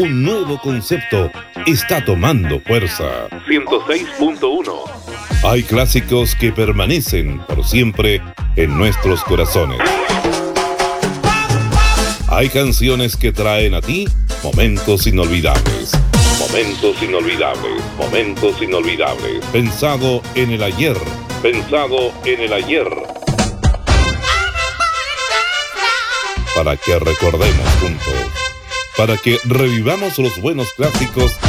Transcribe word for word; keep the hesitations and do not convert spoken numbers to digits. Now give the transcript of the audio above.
Un nuevo concepto está tomando fuerza. ciento seis punto uno. Hay clásicos que permanecen por siempre en nuestros corazones. Hay canciones que traen a ti momentos inolvidables. Momentos inolvidables, momentos inolvidables. Pensado en el ayer, pensado en el ayer. Para que recordemos juntos. Para que revivamos los buenos clásicos